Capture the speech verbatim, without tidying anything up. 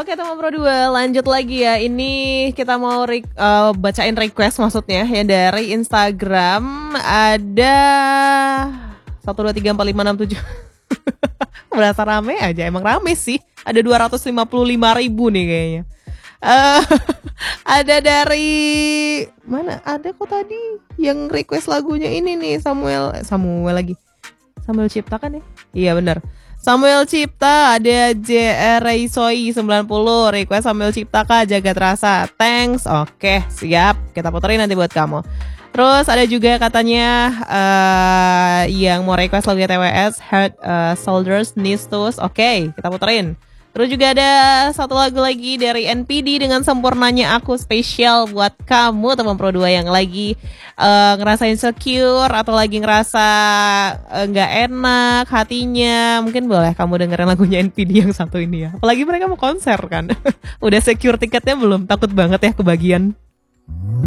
Oke teman Pro dua, lanjut lagi ya. Ini kita mau re- uh, bacain request maksudnya ya dari Instagram. Ada satu dua tiga empat lima enam tujuh. Berasa rame aja, emang rame sih. Ada dua ratus lima puluh lima ribu nih kayaknya. Uh, ada dari mana? Ada kok tadi yang request lagunya ini nih, Samuel Samuel lagi. Samuel Cipta kan ya? Iya benar. Samuel Cipta, ada J R Soy sembilan puluh request Samuel Cipta Kak, Jagat Rasa. Thanks. Oke, siap. Kita puterin nanti buat kamu. Terus ada juga katanya uh, yang mau request lagu T W S, Heart uh, Soldiers Needs To's. Oke, kita puterin. Terus juga ada satu lagu lagi dari N P D dengan Sempurnanya Aku, spesial buat kamu teman Pro dua yang lagi uh, ngerasa insecure atau lagi ngerasa nggak uh, enak hatinya. Mungkin boleh kamu dengerin lagunya N P D yang satu ini ya. Apalagi mereka mau konser kan. Udah secure tiketnya belum? Takut banget ya kebagian.